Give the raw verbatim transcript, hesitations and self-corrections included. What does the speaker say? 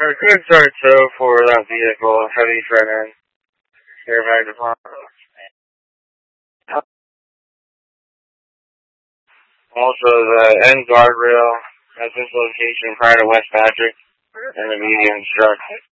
A good start, though, for that vehicle. Heavy front end. Airbag department. Also, the end guardrail at this location prior to West Patrick and the median struck.